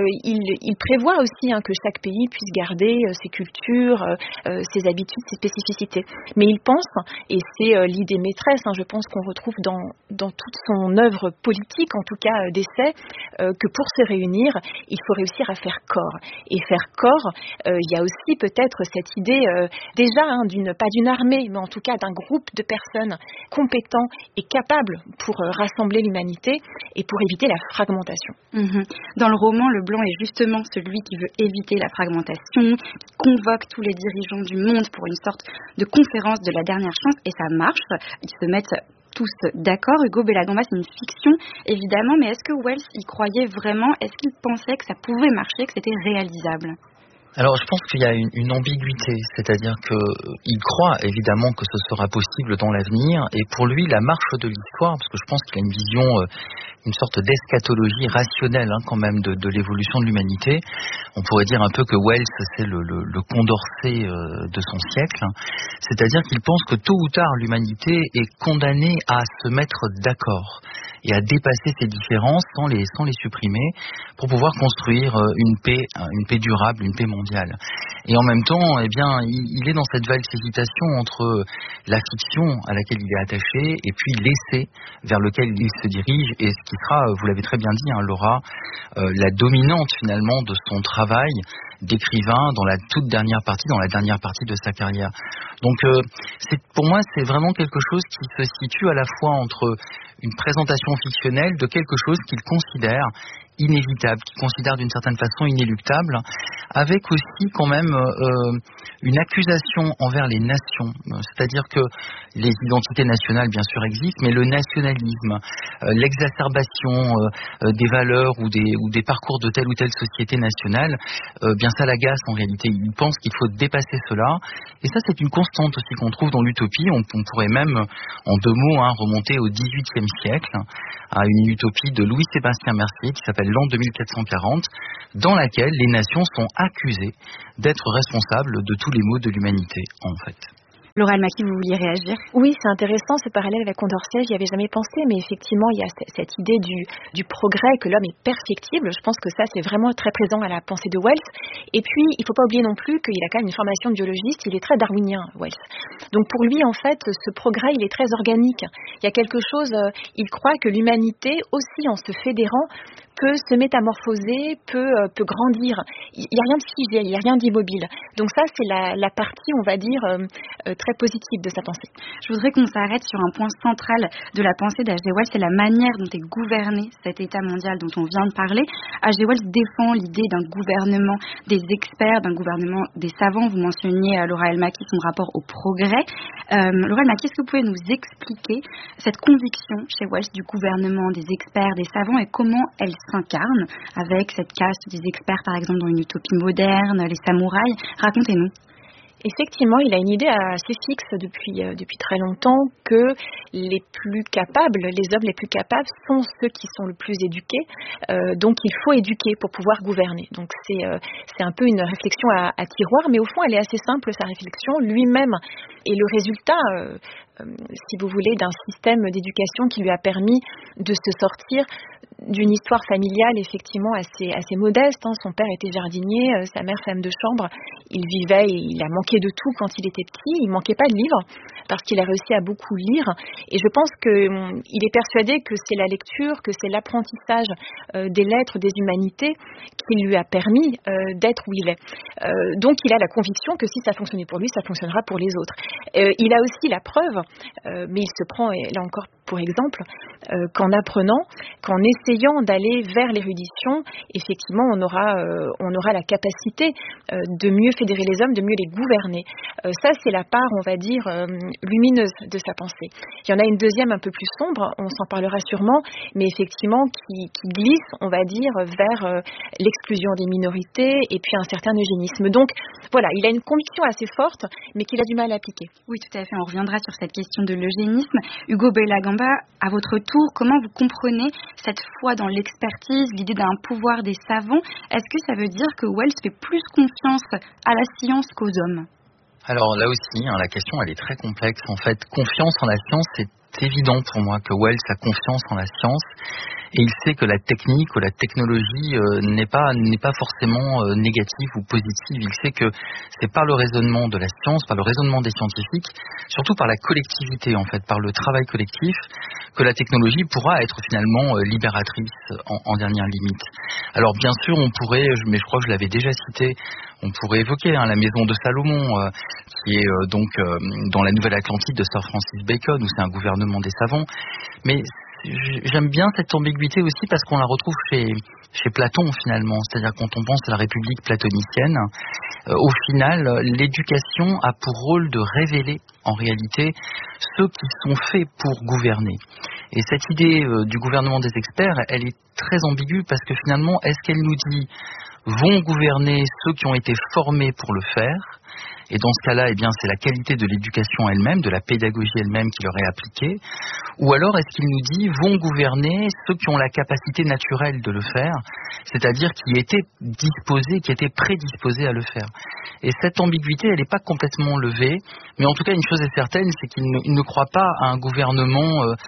il prévoit aussi que chaque pays puisse garder ses cultures, ses habitudes, ses spécificités. Mais il pense, et c'est l'idée maîtresse, je pense qu'on retrouve dans toute son œuvre politique, en tout cas d'essai, que pour se réunir, il faut réussir à faire corps. Et faire corps, il y a aussi peut-être cette idée déjà pas d'une armée, mais en tout cas d'un groupe de personnes compétents et capables pour rassembler l'humanité et pour éviter la fragmentation. Dans le roman, Leblanc est justement celui qui veut éviter la fragmentation, qui convoque tous les dirigeants du monde pour une sorte de conférence de la dernière chance, et ça marche. Ils se mettent tous d'accord. Hugo Bellagamba, c'est une fiction, évidemment, mais est-ce que Wells y croyait vraiment? Est-ce qu'il pensait que ça pouvait marcher, que c'était réalisable? Alors je pense qu'il y a une ambiguïté, c'est-à-dire qu'il croit évidemment que ce sera possible dans l'avenir, et pour lui la marche de l'histoire, parce que je pense qu'il a une vision, une sorte d'eschatologie rationnelle quand même de l'évolution de l'humanité. On pourrait dire un peu que Wells c'est le Condorcet de son siècle, c'est-à-dire qu'il pense que tôt ou tard l'humanité est condamnée à se mettre d'accord. et à dépasser ces différences sans les supprimer pour pouvoir construire une paix durable, une paix mondiale. Et en même temps, eh bien, il est dans cette vague hésitation entre la fiction à laquelle il est attaché et puis l'essai vers lequel il se dirige et ce qui sera, vous l'avez très bien dit, hein, Laura, la dominante finalement de son travail d'écrivain dans la toute dernière partie, dans la dernière partie de sa carrière. Donc pour moi, c'est vraiment quelque chose qui se situe à la fois entre une présentation fictionnelle de quelque chose qu'il considère inévitable, qu'il considère d'une certaine façon inéluctable, avec aussi quand même une accusation envers les nations. C'est-à-dire que les identités nationales, bien sûr, existent, mais le nationalisme, l'exacerbation des valeurs ou des parcours de telle ou telle société nationale, bien ça l'agace en réalité. Il pense qu'il faut dépasser cela. Et ça, c'est une constante aussi qu'on trouve dans l'utopie. On pourrait même, en deux mots, remonter au XVIIIe siècle, à une utopie de Louis-Sébastien Mercier qui s'appelle l'an 2440, dans laquelle les nations sont accusées d'être responsables de tous les maux de l'humanité, en fait. Laura Almaqui, vous vouliez réagir? Oui, c'est intéressant ce parallèle avec Condorcet, j'y avais jamais pensé, mais effectivement, il y a cette idée du progrès, que l'homme est perfectible. Je pense que ça, c'est vraiment très présent à la pensée de Wells. Et puis, il ne faut pas oublier non plus qu'il a quand même une formation de biologiste, il est très darwinien, Wells. Donc pour lui, en fait, ce progrès, il est très organique. Il y a quelque chose, il croit que l'humanité, aussi en se fédérant, peut se métamorphoser, peut grandir. Il n'y a rien de figé, il n'y a rien d'immobile. Donc ça, c'est la partie, on va dire, très positive de sa pensée. Je voudrais qu'on s'arrête sur un point central de la pensée d'H.G. Wells, c'est la manière dont est gouverné cet État mondial dont on vient de parler. H.G. Wells défend l'idée d'un gouvernement des experts, d'un gouvernement des savants. Vous mentionniez, Laura Almaqui, son rapport au progrès. Laura Almaqui, est-ce que vous pouvez nous expliquer cette conviction chez Wells du gouvernement des experts, des savants, et comment elle s'incarne avec cette caste des experts, par exemple, dans une utopie moderne, les samouraïs? Racontez-nous. Effectivement, il a une idée assez fixe depuis très longtemps que les plus capables, les hommes les plus capables sont ceux qui sont le plus éduqués. Donc il faut éduquer pour pouvoir gouverner. Donc c'est un peu une réflexion à tiroir, mais au fond elle est assez simple, sa réflexion. Lui-même est le résultat, si vous voulez, d'un système d'éducation qui lui a permis de se sortir d'une histoire familiale effectivement assez modeste. Son père était jardinier, sa mère femme de chambre. Il vivait et il a manqué de tout quand il était petit. Il manquait pas de livres parce qu'il a réussi à beaucoup lire. Et je pense qu'il est persuadé que c'est la lecture, que c'est l'apprentissage des lettres, des humanités qui lui a permis d'être où il est. Donc il a la conviction que si ça fonctionnait pour lui, ça fonctionnera pour les autres. Il a aussi la preuve, mais il se prend, et là encore pour exemple, qu'en apprenant, qu'en essayant d'aller vers l'érudition, effectivement, on aura la capacité de mieux fédérer les hommes, de mieux les gouverner. Ça, c'est la part, on va dire, lumineuse de sa pensée. Il y en a une deuxième un peu plus sombre, on s'en parlera sûrement, mais effectivement qui glisse, on va dire, vers l'exclusion des minorités et puis un certain eugénisme. Donc, voilà, il a une conviction assez forte, mais qu'il a du mal à appliquer. Oui, tout à fait. On reviendra sur cette question de l'eugénisme. Hugo Bellagamba, à votre tour, comment vous comprenez cette foi dans l'expertise, l'idée d'un pouvoir des savants? Est-ce que ça veut dire que Wells fait plus confiance à la science qu'aux hommes? Alors là aussi, la question elle est très complexe. En fait, confiance en la science, c'est évident pour moi que Wells a confiance en la science. Et il sait que la technique ou la technologie n'est pas forcément négative ou positive. Il sait que c'est par le raisonnement de la science, par le raisonnement des scientifiques, surtout par la collectivité en fait, par le travail collectif, que la technologie pourra être finalement libératrice en dernière limite. Alors bien sûr, on pourrait, mais je crois que je l'avais déjà cité, on pourrait évoquer la maison de Salomon, qui est donc dans la Nouvelle-Atlantide de Sir Francis Bacon, où c'est un gouvernement des savants. Mais j'aime bien cette ambiguïté aussi parce qu'on la retrouve chez Platon finalement, c'est-à-dire quand on pense à la République platonicienne, au final l'éducation a pour rôle de révéler en réalité ceux qui sont faits pour gouverner. Et cette idée du gouvernement des experts, elle est très ambiguë parce que finalement, est-ce qu'elle nous dit vont gouverner ceux qui ont été formés pour le faire? Et dans ce cas-là, eh bien, c'est la qualité de l'éducation elle-même, de la pédagogie elle-même qui leur est appliquée. Ou alors, est-ce qu'il nous dit vont gouverner ceux qui ont la capacité naturelle de le faire, c'est-à-dire qui étaient disposés, qui étaient prédisposés à le faire. Et cette ambiguïté, elle n'est pas complètement levée, mais en tout cas, une chose est certaine, c'est qu'il ne croit pas à un gouvernement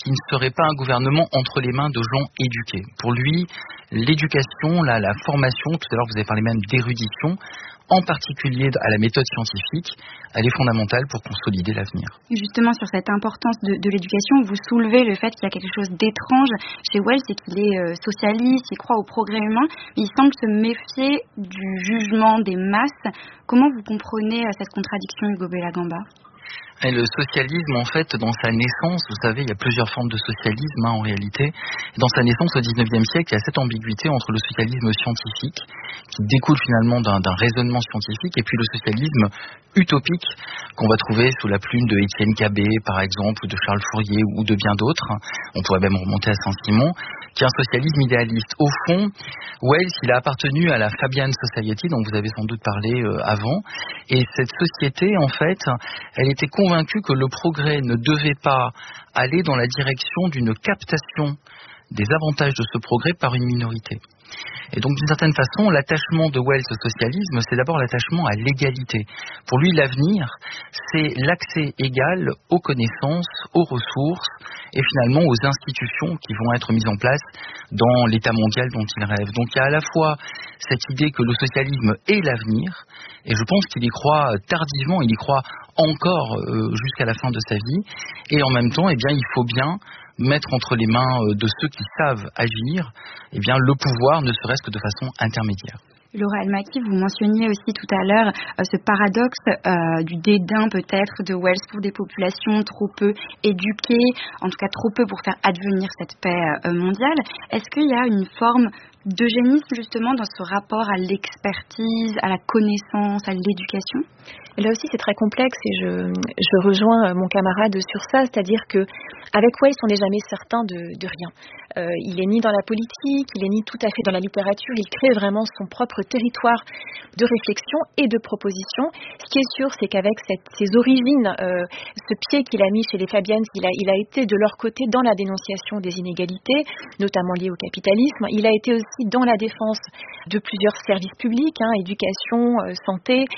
qui ne serait pas un gouvernement entre les mains de gens éduqués. Pour lui, l'éducation, la formation, tout à l'heure vous avez parlé même d'érudition, en particulier à la méthode scientifique, elle est fondamentale pour consolider l'avenir. Justement, sur cette importance de l'éducation, vous soulevez le fait qu'il y a quelque chose d'étrange chez Wells, c'est qu'il est socialiste, il croit au progrès humain, mais il semble se méfier du jugement des masses. Comment vous comprenez cette contradiction, Hugo Bellagamba ? Et le socialisme, en fait, dans sa naissance, vous savez, il y a plusieurs formes de socialisme en réalité. Dans sa naissance au XIXe siècle, il y a cette ambiguïté entre le socialisme scientifique, qui découle finalement d'un raisonnement scientifique, et puis le socialisme utopique qu'on va trouver sous la plume de Étienne Cabet, par exemple, ou de Charles Fourier, ou de bien d'autres. On pourrait même remonter à Saint-Simon, qui est un socialisme idéaliste. Au fond, Wells, il a appartenu à la Fabian Society, dont vous avez sans doute parlé avant, et cette société, en fait, elle était convaincue que le progrès ne devait pas aller dans la direction d'une captation des avantages de ce progrès par une minorité. Et donc, d'une certaine façon, l'attachement de Wells au socialisme, c'est d'abord l'attachement à l'égalité. Pour lui, l'avenir, c'est l'accès égal aux connaissances, aux ressources et finalement aux institutions qui vont être mises en place dans l'État mondial dont il rêve. Donc, il y a à la fois cette idée que le socialisme est l'avenir, et je pense qu'il y croit tardivement, il y croit encore jusqu'à la fin de sa vie, et en même temps, eh bien, il faut bien mettre entre les mains de ceux qui savent agir, eh bien, le pouvoir, ne serait-ce que de façon intermédiaire. Laura Almaqui, vous mentionniez aussi tout à l'heure ce paradoxe du dédain peut-être de Wells pour des populations trop peu éduquées, en tout cas trop peu pour faire advenir cette paix mondiale. Est-ce qu'il y a une forme d'eugénisme justement dans ce rapport à l'expertise, à la connaissance, à l'éducation ? Et là aussi c'est très complexe et je rejoins mon camarade sur ça, c'est-à-dire que avec Wells on n'est jamais certain de rien. Il est ni dans la politique, il est ni tout à fait dans la littérature, il crée vraiment son propre territoire de réflexion et de proposition. Ce qui est sûr, c'est qu'avec ses origines, ce pied qu'il a mis chez les Fabians, il a été de leur côté dans la dénonciation des inégalités, notamment liées au capitalisme. Il a été aussi dans la défense de plusieurs services publics, éducation, santé,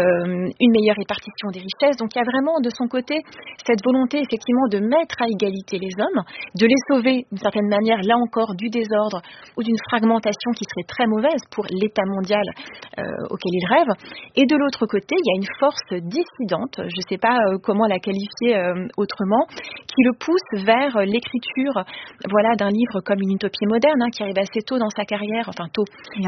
une meilleure répartition des richesses. Donc il y a vraiment de son côté cette volonté effectivement de mettre à égalité les hommes, de les sauver d'une certaine manière, là encore, du désordre ou d'une fragmentation qui serait très mauvaise pour l'État mondial auquel il rêve. Et de l'autre côté, il y a une force dissidente, je ne sais pas comment la qualifier autrement, qui le pousse vers l'écriture d'un livre comme Une utopie moderne, qui arrive assez tôt dans sa carrière, enfin tôt,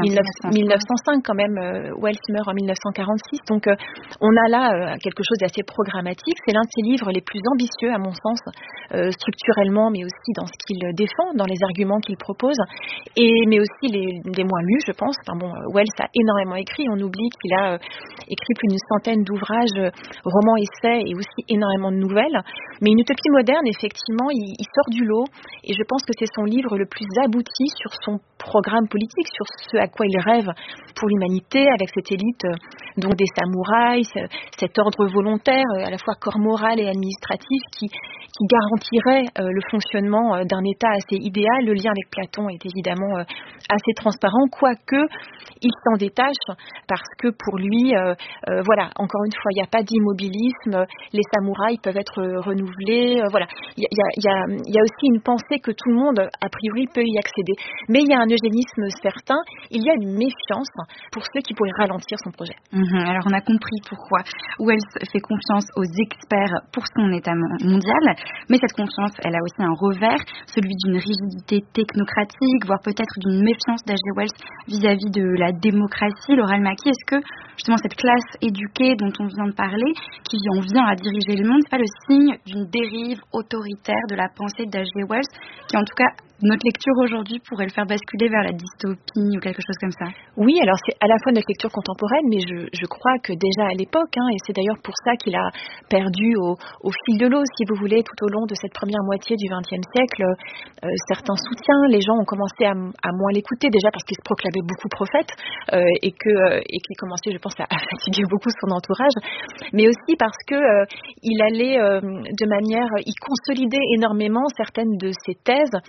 1905 quand même, Wells meurt en 1946, donc on a là quelque chose d'assez programmatique. C'est l'un de ses livres les plus ambitieux à mon sens, structurellement, mais aussi dans ce qu'il défend, dans les arguments qu'il propose, mais aussi les moins lus, je pense. Wells a énormément écrit, on oublie qu'il a écrit plus d'une centaine d'ouvrages, romans, essais et aussi énormément de nouvelles. Mais Une utopie moderne, effectivement, il sort du lot, et je pense que c'est son livre le plus abouti sur son programme politique, sur ce à quoi il rêve pour l'humanité, avec cette élite donc des samouraïs, cet ordre volontaire, à la fois corps moral et administratif, qui garantirait le fonctionnement d'un État assez idéal. Le lien avec Platon est évidemment assez transparent, quoique il s'en détache, parce que pour lui, encore une fois, il n'y a pas d'immobilisme, les samouraïs peuvent être renouvelés, il y a aussi une pensée que tout le monde, a priori, peut y accéder. Mais il y a un eugénisme certain, il y a une méfiance pour ceux qui pourraient ralentir son projet. Alors on a compris pourquoi Wells fait confiance aux experts pour son État mondial, mais cette confiance, elle a aussi un revers, celui d'une rigidité technocratique, voire peut-être d'une méfiance d'H.G. Wells vis-à-vis de la démocratie. Laura Almaqui, est-ce que justement cette classe éduquée dont on vient de parler, qui en vient à diriger le monde, c'est pas le signe d'une dérive autoritaire de la pensée d'H.G. Wells, qui en tout cas, notre lecture aujourd'hui pourrait le faire basculer vers la dystopie ou quelque chose comme ça? Oui, alors c'est à la fois notre lecture contemporaine, mais je crois que déjà à l'époque, et c'est d'ailleurs pour ça qu'il a perdu au fil de l'eau, si vous voulez, tout au long de cette première moitié du XXe siècle, certains soutiens, les gens ont commencé à moins l'écouter, déjà parce qu'il se proclamait beaucoup prophète, et qu'il commençait, je pense, à fatiguer beaucoup son entourage, mais aussi parce que il allait il consolidait énormément certaines de ses thèses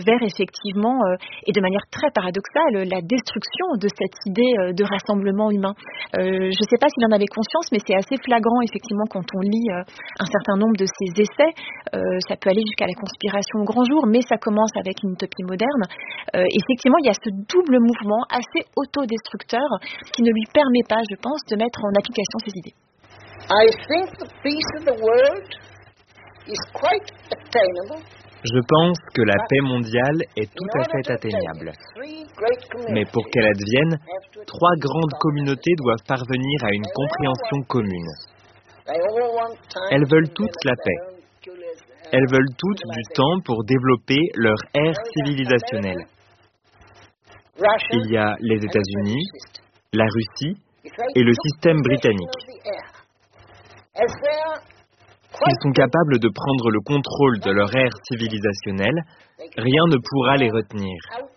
vers effectivement, et de manière très paradoxale, la destruction de cette idée de rassemblement humain. Je ne sais pas s'il en avait conscience, mais c'est assez flagrant effectivement quand on lit un certain nombre de ses essais. Ça peut aller jusqu'à la conspiration au grand jour, mais ça commence avec une utopie moderne. Effectivement, il y a ce double mouvement assez autodestructeur qui ne lui permet pas, je pense, de mettre en application ses idées. I think the peace of the world is quite attainable. Je pense que la paix mondiale est tout à fait atteignable. Mais pour qu'elle advienne, 3 grandes communautés doivent parvenir à une compréhension commune. Elles veulent toutes la paix. Elles veulent toutes du temps pour développer leur ère civilisationnelle. Il y a les États-Unis, la Russie et le système britannique. S'ils sont capables de prendre le contrôle de leur ère civilisationnelle, rien ne pourra les retenir.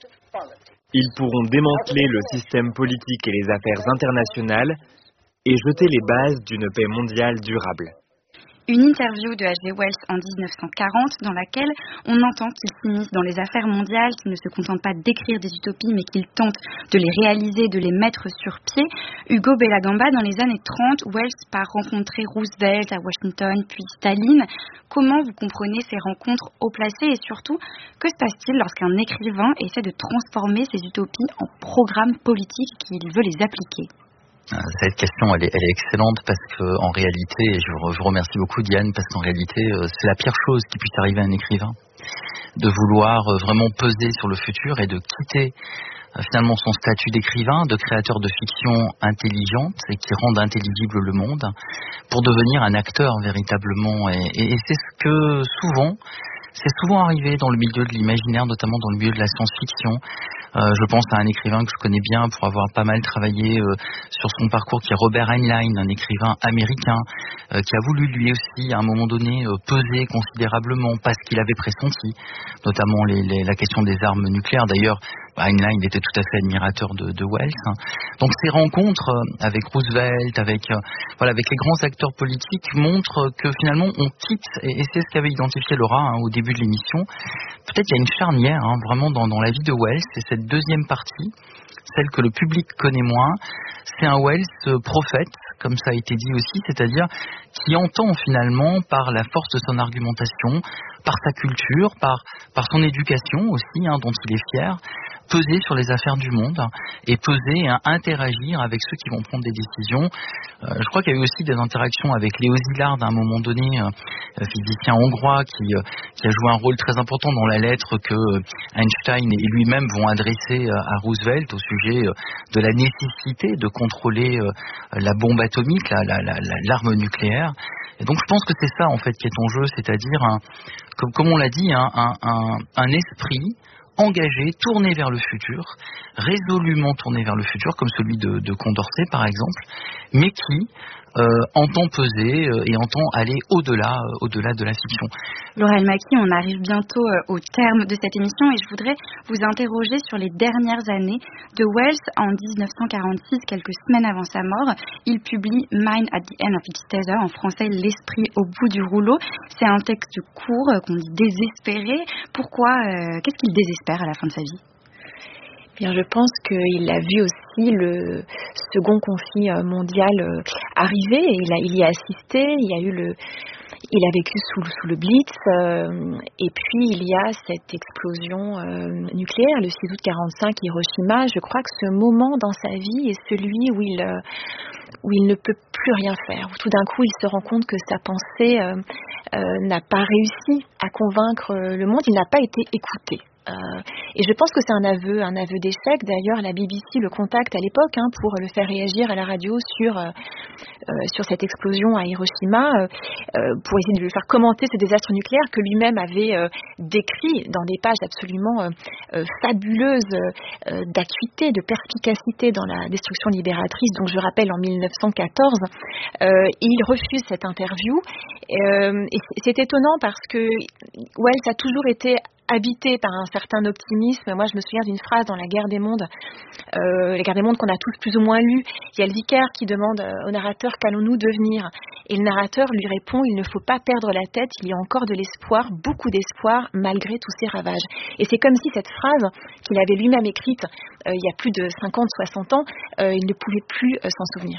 Ils pourront démanteler le système politique et les affaires internationales et jeter les bases d'une paix mondiale durable. Une interview de H.G. Wells en 1940 dans laquelle on entend qu'il s'immisce dans les affaires mondiales, qu'il ne se contente pas d'écrire des utopies mais qu'il tente de les réaliser, de les mettre sur pied. Hugo Bellagamba, dans les années 30, Wells part rencontrer Roosevelt à Washington puis Staline. Comment vous comprenez ces rencontres haut placées et surtout, que se passe-t-il lorsqu'un écrivain essaie de transformer ces utopies en programmes politiques qu'il veut les appliquer ? Cette question, elle est excellente parce que, en réalité, et je vous remercie beaucoup Diane, parce qu'en réalité, c'est la pire chose qui puisse arriver à un écrivain, de vouloir vraiment peser sur le futur et de quitter finalement son statut d'écrivain, de créateur de fiction intelligente et qui rende intelligible le monde, pour devenir un acteur véritablement. Et c'est ce que c'est souvent arrivé dans le milieu de l'imaginaire, notamment dans le milieu de la science-fiction. Je pense à un écrivain que je connais bien pour avoir pas mal travaillé sur son parcours, qui est Robert Heinlein, un écrivain américain qui a voulu lui aussi à un moment donné peser considérablement parce qu'il avait pressenti notamment la question des armes nucléaires. D'ailleurs, Heinlein était tout à fait admirateur de Wells. Donc ces rencontres avec Roosevelt, avec les grands acteurs politiques montrent que finalement on quitte, et c'est ce qu'avait identifié Laura au début de l'émission, peut-être qu'il y a une charnière vraiment dans la vie de Wells, c'est cette deuxième partie, celle que le public connaît moins. C'est un Wells prophète, comme ça a été dit aussi, c'est-à-dire qui entend finalement par la force de son argumentation, par sa culture, par son éducation aussi, dont il est fier, peser sur les affaires du monde et peser, interagir avec ceux qui vont prendre des décisions. Je crois qu'il y a eu aussi des interactions avec Léo Szilard à un moment donné, physicien hongrois qui a joué un rôle très important dans la lettre que Einstein et lui-même vont adresser à Roosevelt au sujet de la nécessité de contrôler la bombe atomique, l'arme nucléaire. Et donc je pense que c'est ça en fait qui est en jeu, c'est-à-dire comme on l'a dit, un esprit engagé, tourné vers le futur, résolument tourné vers le futur, comme celui de Condorcet par exemple, mais qui entend peser et entend aller au-delà de la fiction. Laura El-Maki, on arrive bientôt au terme de cette émission et je voudrais vous interroger sur les dernières années de Wells. En 1946, quelques semaines avant sa mort, il publie Mind at the End of its Tether, en français L'esprit au bout du rouleau. C'est un texte court qu'on dit désespéré. Pourquoi qu'est-ce qu'il désespère à la fin de sa vie ? Bien, je pense qu'il a vu aussi le second conflit mondial arriver et il y a assisté. Il a vécu sous le Blitz et puis il y a cette explosion nucléaire le 6 août 1945 Hiroshima. Je crois que ce moment dans sa vie est celui où il ne peut plus rien faire. Où tout d'un coup, il se rend compte que sa pensée n'a pas réussi à convaincre le monde. Il n'a pas été écouté. Et je pense que c'est un aveu d'échec. D'ailleurs, la BBC le contacte à l'époque pour le faire réagir à la radio sur cette explosion à Hiroshima, pour essayer de lui faire commenter ce désastre nucléaire que lui-même avait décrit dans des pages absolument fabuleuses d'acuité, de perspicacité dans la destruction libératrice. Donc je rappelle en 1914, il refuse cette interview. Et c'est étonnant parce que Wells a toujours été habité par un certain optimisme. Moi, je me souviens d'une phrase dans La Guerre des mondes, qu'on a tous plus ou moins lu. Il y a le vicaire qui demande au narrateur « Qu'allons-nous devenir ?» Et le narrateur lui répond « Il ne faut pas perdre la tête, il y a encore de l'espoir, beaucoup d'espoir, malgré tous ces ravages. » Et c'est comme si cette phrase, qu'il avait lui-même écrite il y a plus de 50, 60 ans, il ne pouvait plus s'en souvenir.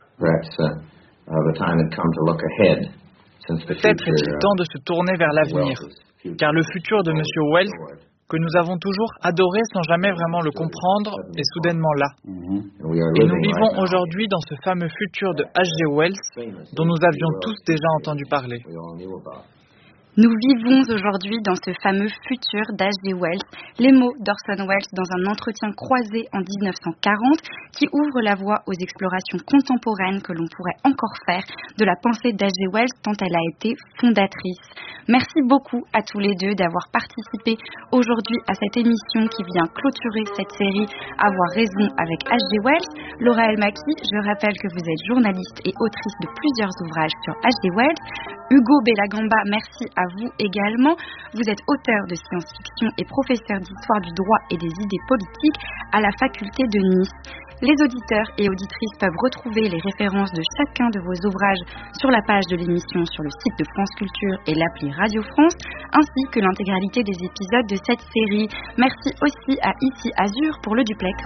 Peut-être est-il temps de se tourner vers l'avenir, car le futur de M. Wells, que nous avons toujours adoré sans jamais vraiment le comprendre, est soudainement là. Et nous vivons aujourd'hui dans ce fameux futur de H.G. Wells, dont nous avions tous déjà entendu parler. Nous vivons aujourd'hui dans ce fameux futur d'H.G. Wells, les mots d'Orson Welles dans un entretien croisé en 1940 qui ouvre la voie aux explorations contemporaines que l'on pourrait encore faire de la pensée d'H.G. Wells tant elle a été fondatrice. Merci beaucoup à tous les deux d'avoir participé aujourd'hui à cette émission qui vient clôturer cette série Avoir raison avec H.G. Wells. Laura El-Maki, je rappelle que vous êtes journaliste et autrice de plusieurs ouvrages sur H.G. Wells. Hugo Bellagamba, merci à vous également. Vous êtes auteur de science-fiction et professeur d'histoire du droit et des idées politiques à la faculté de Nice. Les auditeurs et auditrices peuvent retrouver les références de chacun de vos ouvrages sur la page de l'émission sur le site de France Culture et l'appli Radio France, ainsi que l'intégralité des épisodes de cette série. Merci aussi à Ici Azur pour le duplex.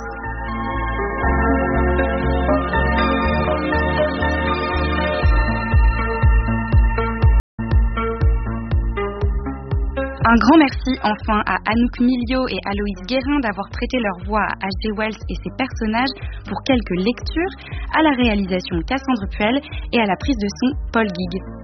Un grand merci enfin à Anouk Milio et Aloïse Guérin d'avoir prêté leur voix à H.G. Wells et ses personnages pour quelques lectures, à la réalisation Cassandre Puel et à la prise de son Paul Guig.